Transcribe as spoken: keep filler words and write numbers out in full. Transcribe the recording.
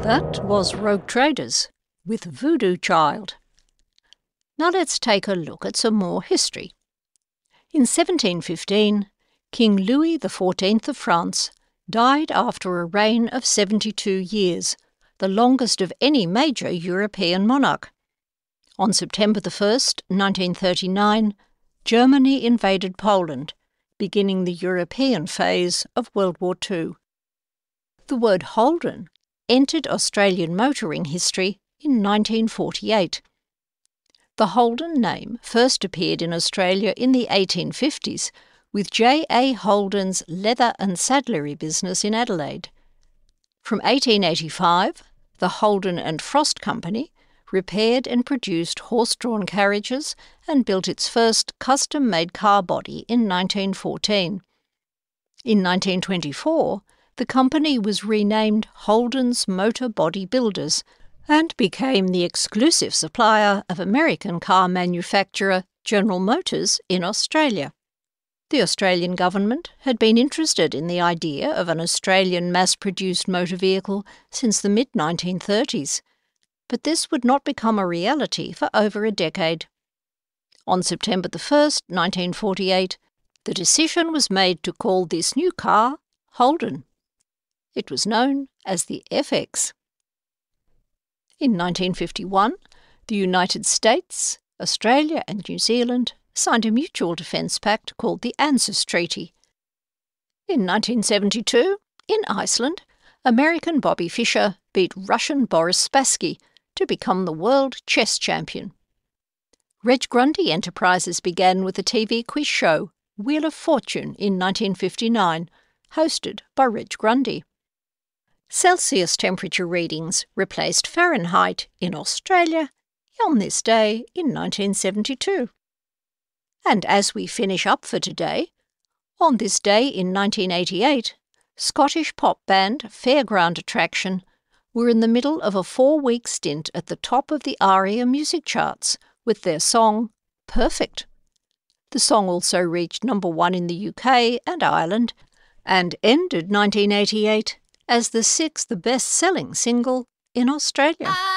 That was Rogue Traders with Voodoo Child. Now let's take a look at some more history. In seventeen fifteen, King Louis the fourteenth of France died after a reign of seventy-two years, the longest of any major European monarch. On September the first, nineteen thirty-nine, Germany invaded Poland, beginning the European phase of World War Two. The word Holden entered Australian motoring history in nineteen forty-eight. The Holden name first appeared in Australia in the eighteen fifties with J A Holden's leather and saddlery business in Adelaide. From eighteen eighty-five, the Holden and Frost Company repaired and produced horse-drawn carriages and built its first custom-made car body in nineteen fourteen. In nineteen twenty-four, the company was renamed Holden's Motor Body Builders and became the exclusive supplier of American car manufacturer General Motors in Australia. The Australian government had been interested in the idea of an Australian mass-produced motor vehicle since the mid nineteen thirties, but this would not become a reality for over a decade. On September the first, nineteen forty-eight, the decision was made to call this new car Holden. It was known as the F X. In nineteen fifty-one, the United States, Australia and New Zealand signed a mutual defence pact called the ANZUS Treaty. In nineteen seventy-two, in Iceland, American Bobby Fischer beat Russian Boris Spassky to become the world chess champion. Reg Grundy Enterprises began with a T V quiz show, Wheel of Fortune, in nineteen fifty-nine, hosted by Reg Grundy. Celsius temperature readings replaced Fahrenheit in Australia on this day in nineteen seventy-two. And as we finish up for today, on this day in nineteen eighty-eight, Scottish pop band Fairground Attraction were in the middle of a four-week stint at the top of the ARIA music charts with their song Perfect. The song also reached number one in the U K and Ireland and ended nineteen eighty-eight as the sixth best-selling single in Australia.